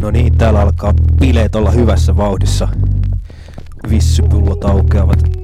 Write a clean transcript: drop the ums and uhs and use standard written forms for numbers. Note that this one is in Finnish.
No niin, täällä alkaa bileet olla hyvässä vauhdissa. Vissypullot aukeavat